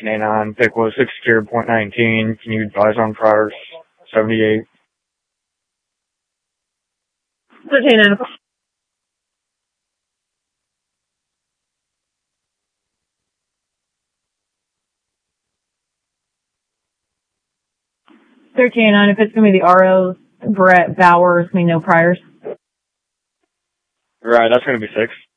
1389. Pick was 62.19. Can you advise on priors 78? 1389. 1389. If it's going to be the ROs, Brett Bowers, no priors. Right, that's going to be 6.